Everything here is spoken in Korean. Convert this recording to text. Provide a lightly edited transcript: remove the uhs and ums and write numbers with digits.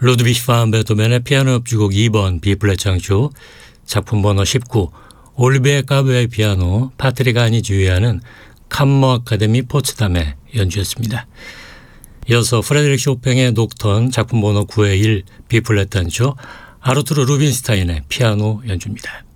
루드비히 반 베토벤의 피아노 협주곡 2번 B플랫 장조, 작품 번호 19 올리베 가베의 피아노, 파트릭 한이 지휘하는 캄머 아카데미 포츠담의 연주였습니다. 이어서 프레드릭 쇼팽의 녹턴, 작품 번호 9의 1 B플랫 단조, 아르투르 루빈스타인의 피아노 연주입니다.